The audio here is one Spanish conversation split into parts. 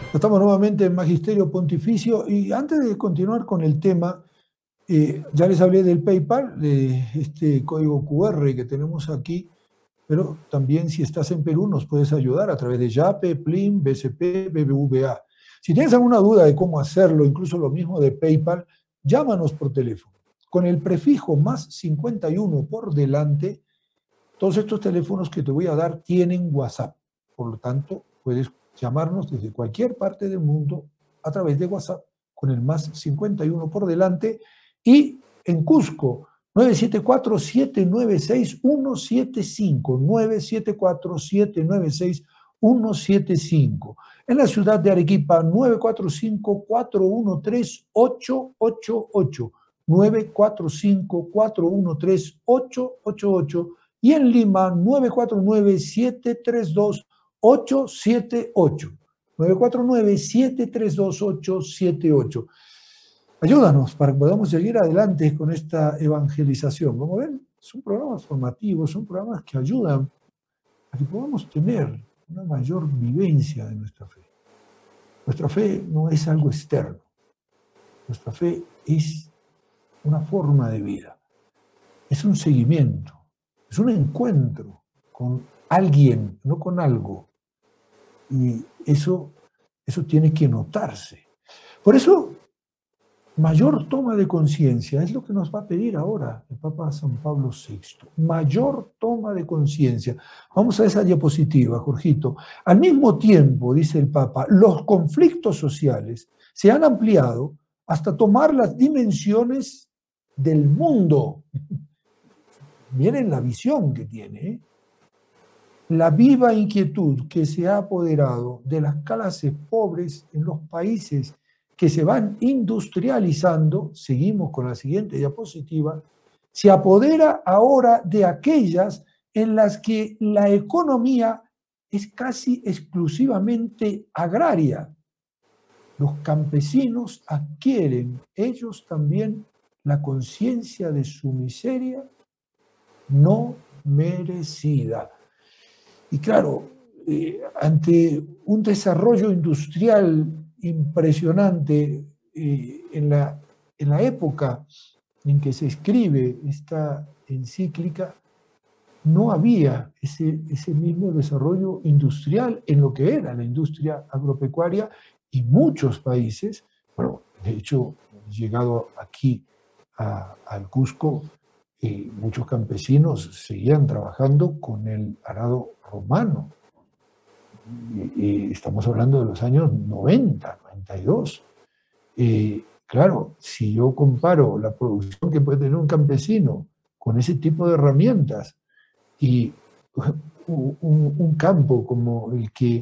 Estamos nuevamente en Magisterio Pontificio y antes de continuar con el tema, ya les hablé del PayPal, de este código QR que tenemos aquí, pero también si estás en Perú nos puedes ayudar a través de Yape, Plin, BCP, BBVA. Si tienes alguna duda de cómo hacerlo, incluso lo mismo de PayPal, llámanos por teléfono. Con el prefijo más 51 por delante, todos estos teléfonos que te voy a dar tienen WhatsApp. Por lo tanto, puedes llamarnos desde cualquier parte del mundo a través de WhatsApp con el más 51 por delante y en Cusco 974-796-175, 974-796-175. En la ciudad de Arequipa 945-413-888, 945-413-888 y en Lima 949-732-878. 949-732-878. Ayúdanos para que podamos seguir adelante con esta evangelización. Como ven, son programas formativos, son programas que ayudan a que podamos tener una mayor vivencia de nuestra fe. Nuestra fe no es algo externo. Nuestra fe es una forma de vida. Es un seguimiento. Es un encuentro con alguien, no con algo. Y eso tiene que notarse. Por eso, mayor toma de conciencia es lo que nos va a pedir ahora el Papa San Pablo VI. Mayor toma de conciencia. Vamos a esa diapositiva, Jorgito. Al mismo tiempo, dice el Papa, los conflictos sociales se han ampliado hasta tomar las dimensiones del mundo. Miren la visión que tiene, ¿eh? La viva inquietud que se ha apoderado de las clases pobres en los países que se van industrializando, seguimos con la siguiente diapositiva, se apodera ahora de aquellas en las que la economía es casi exclusivamente agraria. Los campesinos adquieren ellos también la conciencia de su miseria no merecida. Y claro, ante un desarrollo industrial impresionante en la época en que se escribe esta encíclica, no había ese mismo desarrollo industrial en lo que era la industria agropecuaria y muchos países, bueno, de hecho, llegado aquí al Cusco, muchos campesinos seguían trabajando con el arado romano. Y estamos hablando de los años 90, 92. Claro, si yo comparo la producción que puede tener un campesino con ese tipo de herramientas y un campo como el que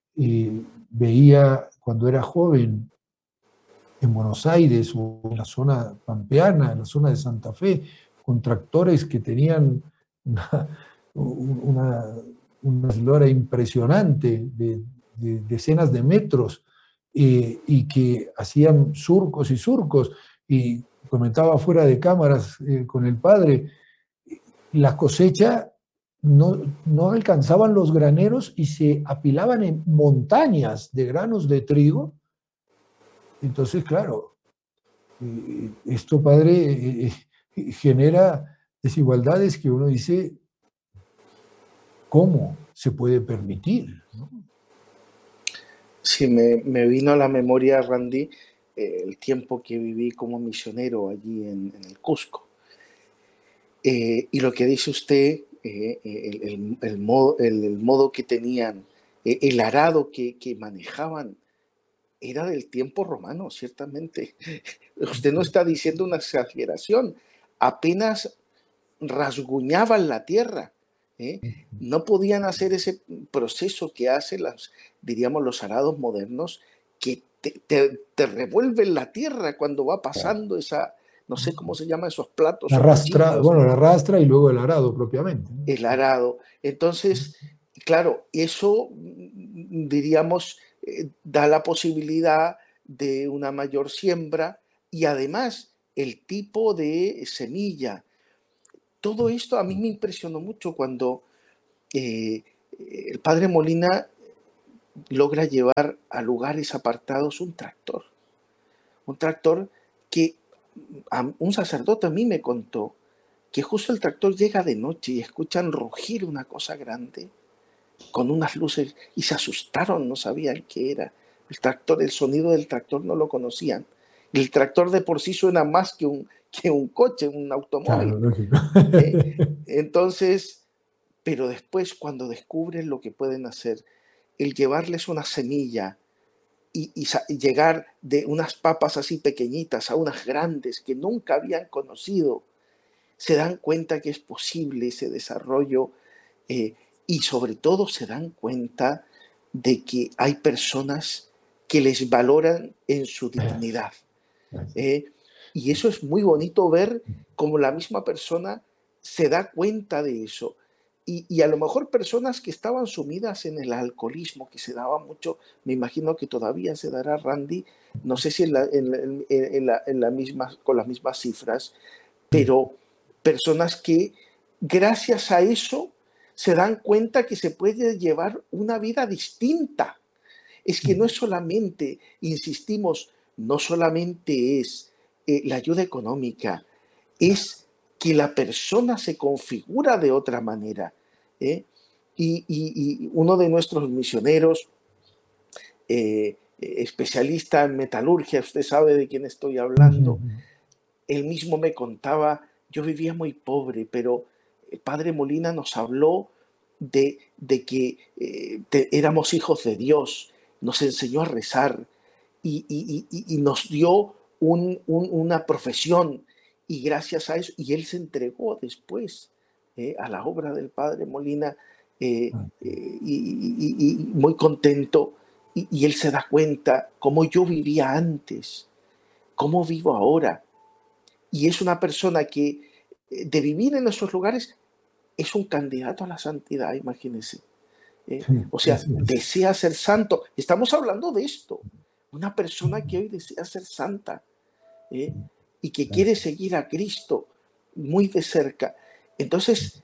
veía cuando era joven en Buenos Aires o en la zona pampeana, en la zona de Santa Fe, con tractores que tenían una, una eslora impresionante de decenas de metros y que hacían surcos y surcos. Y comentaba fuera de cámaras con el padre, la cosecha no alcanzaban los graneros y se apilaban en montañas de granos de trigo. Entonces, claro, esto, padre, genera desigualdades que uno dice, ¿cómo se puede permitir? ¿No? Sí, me vino a la memoria, Randy, el tiempo que viví como misionero allí en el Cusco. Y lo que dice usted, el modo que tenían, el arado que manejaban, era del tiempo romano, ciertamente. Usted no está diciendo una exageración, apenas rasguñaban la tierra. ¿Eh? No podían hacer ese proceso que hacen diríamos, los arados modernos, que te revuelven la tierra cuando va pasando esa, no sé cómo se llaman esos platos La o rastra, cuchillos, bueno, la rastra y luego el arado propiamente. el arado. Entonces, claro, eso, diríamos, da la posibilidad de una mayor siembra y además el tipo de semilla. Todo esto a mí me impresionó mucho cuando el padre Molina logra llevar a lugares apartados un tractor. Un tractor que un sacerdote a mí me contó que justo el tractor llega de noche y escuchan rugir una cosa grande con unas luces y se asustaron, no sabían qué era. El tractor, el sonido del tractor no lo conocían. El tractor de por sí suena más que un coche, un Claro, automóvil. lógico. Entonces, pero después cuando descubren lo que pueden hacer, el llevarles una semilla y llegar de unas papas así pequeñitas a unas grandes que nunca habían conocido, se dan cuenta que es posible ese desarrollo, eh, y sobre todo se dan cuenta de que hay personas que les valoran en su dignidad. ¿eh? Y eso es muy bonito ver cómo la misma persona se da cuenta de eso. Y a lo mejor personas que estaban sumidas en el alcoholismo, que se daba mucho, me imagino que todavía se dará, Randy, no sé si con las mismas cifras, pero personas que gracias a eso se dan cuenta que se puede llevar una vida distinta. Es que no es solamente, insistimos, no solamente es la ayuda económica, es que la persona se configura de otra manera. ¿eh? Y uno de nuestros misioneros, especialista en metalurgia, usted sabe de quién estoy hablando, él mismo me contaba, yo vivía muy pobre, pero el padre Molina nos habló de que éramos hijos de Dios, nos enseñó a rezar y nos dio una profesión, y gracias a eso, y él se entregó después a la obra del padre Molina, y muy contento, y él se da cuenta cómo yo vivía antes, cómo vivo ahora. Y es una persona que, de vivir en esos lugares, es un candidato a la santidad, imagínense. O sea, Así es. desea ser santo. Estamos hablando de esto. Una persona que hoy desea ser santa, ¿eh? Y que quiere seguir a Cristo muy de cerca. Entonces,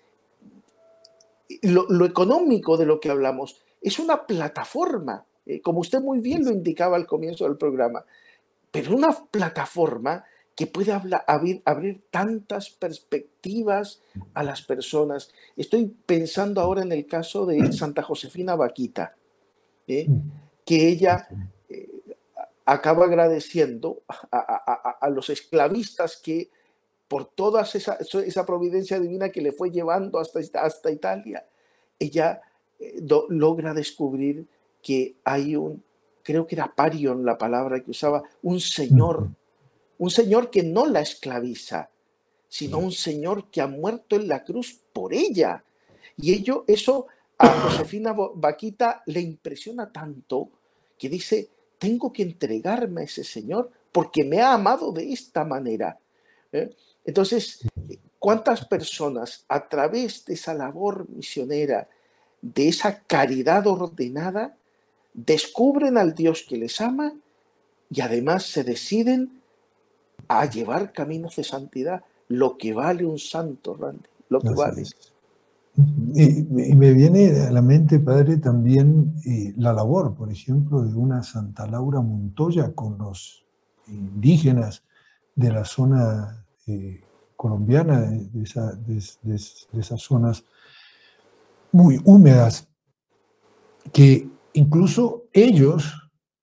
lo económico de lo que hablamos es una plataforma, como usted muy bien lo indicaba al comienzo del programa, pero una plataforma que puede abrir tantas perspectivas a las personas. Estoy pensando ahora en el caso de Santa Josefina Vaquita, que ella eh, acaba agradeciendo a los esclavistas que por toda esa providencia divina que le fue llevando hasta Italia, ella logra descubrir que hay creo que era parion la palabra que usaba, un señor que no la esclaviza, sino un señor que ha muerto en la cruz por ella. Y eso a Josefina Vaquita le impresiona tanto que dice, tengo que entregarme a ese señor porque me ha amado de esta manera. Entonces, ¿cuántas personas a través de esa labor misionera, de esa caridad ordenada, descubren al Dios que les ama y además se deciden a llevar caminos de santidad? Lo que vale un santo, Randy, lo que Así vale. es. Y me viene a la mente, padre, también la labor, por ejemplo, de una Santa Laura Montoya con los indígenas de la zona colombiana, de esas zonas muy húmedas, que incluso ellos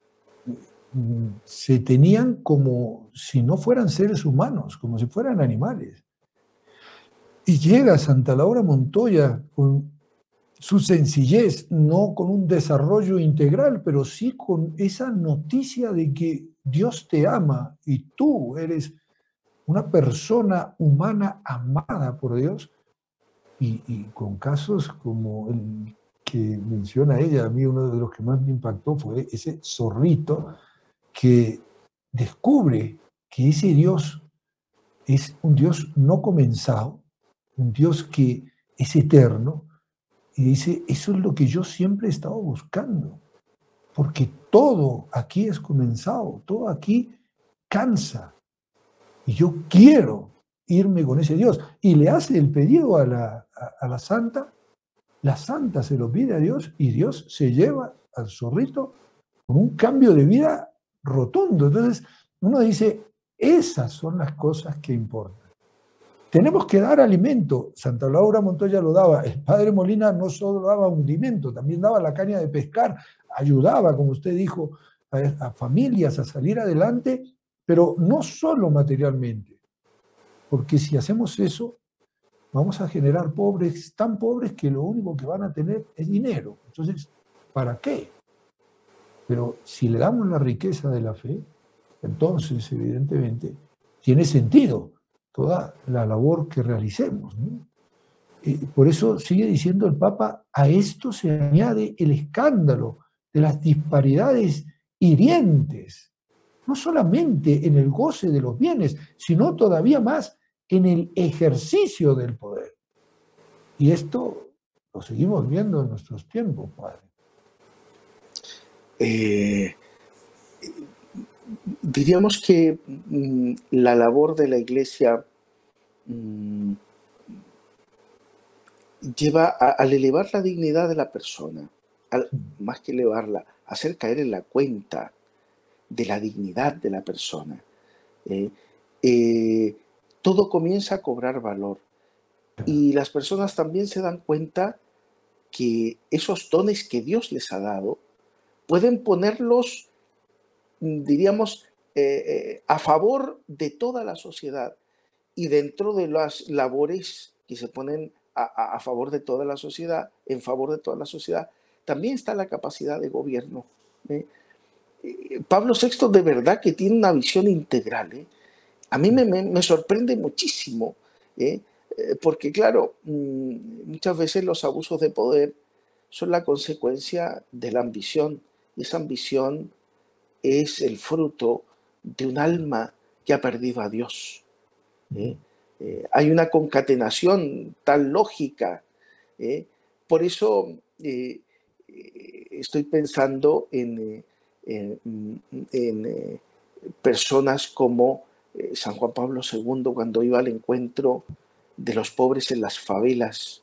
se tenían como si no fueran seres humanos, como si fueran animales. Y llega Santa Laura Montoya con su sencillez, no con un desarrollo integral, pero sí con esa noticia de que Dios te ama y tú eres una persona humana amada por Dios, y con casos como el que menciona ella. A mí uno de los que más me impactó fue ese zorrito que descubre que ese Dios es un Dios no comenzado, un Dios que es eterno, y dice, eso es lo que yo siempre he estado buscando, porque todo aquí es comenzado, todo aquí cansa, y yo quiero irme con ese Dios. Y le hace el pedido a la santa La santa se lo pide a Dios y Dios se lleva al zorrito con un cambio de vida rotundo. Entonces, uno dice, esas son las cosas que importan. Tenemos que dar alimento. Santa Laura Montoya lo daba. El padre Molina no solo daba hundimiento, también daba la caña de pescar, ayudaba, como usted dijo, a familias a salir adelante, pero no solo materialmente. Porque si hacemos eso, vamos a generar pobres, tan pobres que lo único que van a tener es dinero. Entonces, ¿para qué? Pero si le damos la riqueza de la fe, entonces, evidentemente, tiene sentido toda la labor que realicemos, ¿no? Por eso sigue diciendo el Papa, a esto se añade el escándalo de las disparidades hirientes, no solamente en el goce de los bienes, sino todavía más en el ejercicio del poder. Y esto lo seguimos viendo en nuestros tiempos, padre. Diríamos que la labor de la Iglesia lleva al elevar la dignidad de la persona, más que elevarla, hacer caer en la cuenta de la dignidad de la persona. Todo comienza a cobrar valor. Y las personas también se dan cuenta que esos dones que Dios les ha dado pueden ponerlos, diríamos, a favor de toda la sociedad, y dentro de las labores que se ponen a favor de toda la sociedad, en favor de toda la sociedad, también está la capacidad de gobierno. Pablo VI de verdad que tiene una visión integral. A mí me sorprende muchísimo, porque claro, muchas veces los abusos de poder son la consecuencia de la ambición, y esa ambición es el fruto de un alma que ha perdido a Dios. Hay una concatenación tan lógica. Por eso estoy pensando en personas como San Juan Pablo II, cuando iba al encuentro de los pobres en las favelas.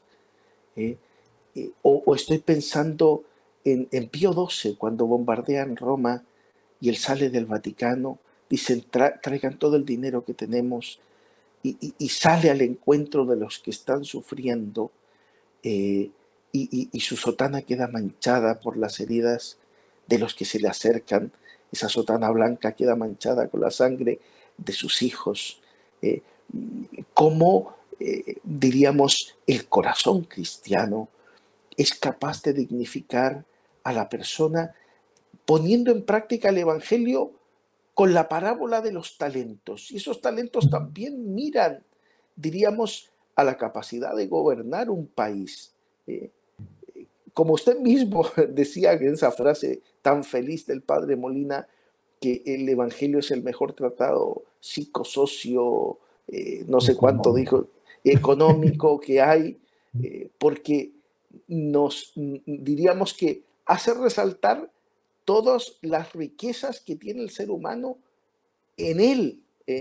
O estoy pensando en Pío XII, cuando bombardean Roma y él sale del Vaticano, dicen, traigan todo el dinero que tenemos, y sale al encuentro de los que están sufriendo, y su sotana queda manchada por las heridas de los que se le acercan. Esa sotana blanca queda manchada con la sangre de sus hijos. ¿Cómo, diríamos, el corazón cristiano es capaz de dignificar a la persona poniendo en práctica el Evangelio con la parábola de los talentos? Y esos talentos también miran, diríamos, a la capacidad de gobernar un país. Como usted mismo decía en esa frase tan feliz del padre Molina, que el Evangelio es el mejor tratado psicosocio, no sé cuánto dijo, económico que hay, porque nos diríamos que hace resaltar todas las riquezas que tiene el ser humano en él,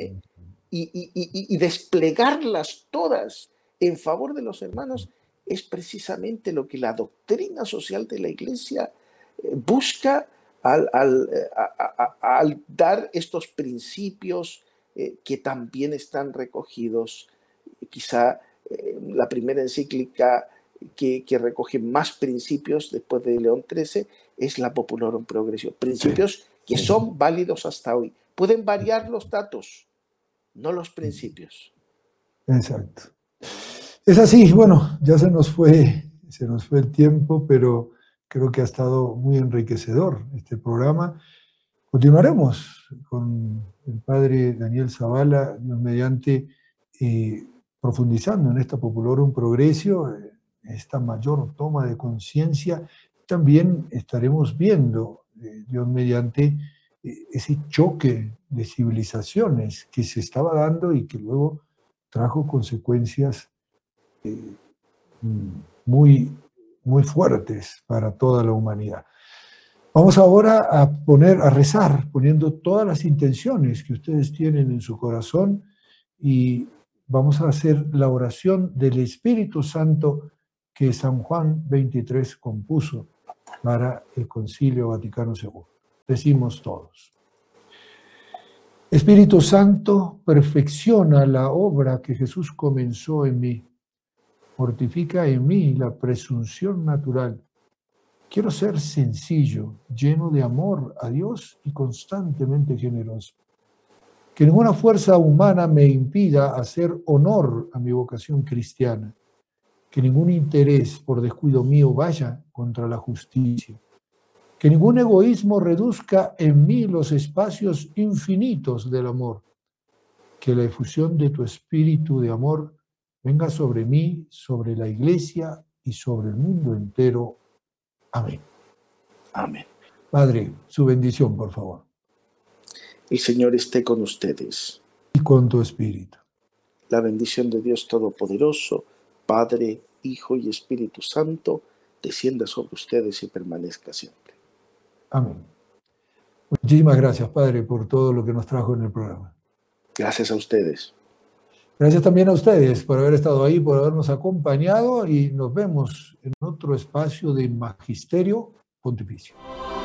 y desplegarlas todas en favor de los hermanos es precisamente lo que la doctrina social de la Iglesia busca al dar estos principios que también están recogidos. Quizá la primera encíclica que recoge más principios después de León XIII es la Populorum Progressio. Principios que son válidos hasta hoy. Pueden variar los datos, no los principios. Exacto. Es así, bueno, ya se nos fue el tiempo, pero creo que ha estado muy enriquecedor este programa. Continuaremos con el padre Daniel Zavala, Dios mediante, profundizando en esta Populorum Progressio, esta mayor toma de conciencia. También estaremos viendo, Dios mediante, ese choque de civilizaciones que se estaba dando y que luego trajo consecuencias muy, muy fuertes para toda la humanidad. Vamos ahora a rezar, poniendo todas las intenciones que ustedes tienen en su corazón, y vamos a hacer la oración del Espíritu Santo que San Juan XXIII compuso para el Concilio Vaticano II. Decimos todos: Espíritu Santo, perfecciona la obra que Jesús comenzó en mí. Mortifica en mí la presunción natural. Quiero ser sencillo, lleno de amor a Dios y constantemente generoso. Que ninguna fuerza humana me impida hacer honor a mi vocación cristiana. Que ningún interés por descuido mío vaya contra la justicia. Que ningún egoísmo reduzca en mí los espacios infinitos del amor. Que la efusión de tu espíritu de amor venga sobre mí, sobre la Iglesia y sobre el mundo entero. Amén. Amén. Padre, su bendición, por favor. El Señor esté con ustedes. Y con tu espíritu. La bendición de Dios Todopoderoso, Padre, Hijo y Espíritu Santo, descienda sobre ustedes y permanezca siempre. Amén. Muchísimas gracias, Padre, por todo lo que nos trajo en el programa. Gracias a ustedes. Gracias también a ustedes por haber estado ahí, por habernos acompañado, y nos vemos en otro espacio de Magisterio Pontificio.